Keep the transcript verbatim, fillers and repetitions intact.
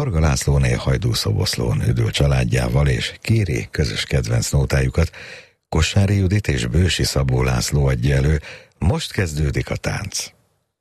Varga Lászlóné Hajdúszoboszlón üdül családjával és kéri közös kedvenc nótájukat. Kossári Judit és Bősi Szabó László adja elő, most kezdődik a tánc.